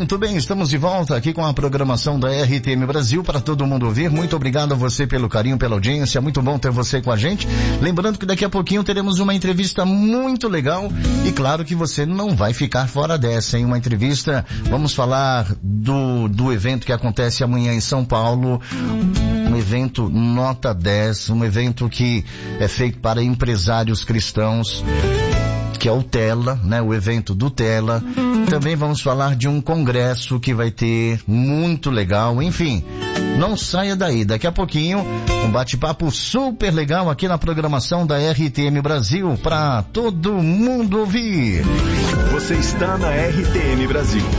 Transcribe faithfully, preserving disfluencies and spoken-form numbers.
Muito bem, estamos de volta aqui com a programação da R T M Brasil para todo mundo ouvir. Muito obrigado a você pelo carinho, pela audiência, muito bom ter você com a gente. Lembrando que daqui a pouquinho teremos uma entrevista muito legal e claro que você não vai ficar fora dessa, hein? Uma entrevista, vamos falar do, do evento que acontece amanhã em São Paulo, um evento nota dez, um evento que é feito para empresários cristãos, que é o Tela, né? O evento do Tela. Também vamos falar de um congresso que vai ter muito legal. Enfim, não saia daí. Daqui a pouquinho, um bate-papo super legal aqui na programação da R T M Brasil para todo mundo ouvir. Você está na R T M Brasil.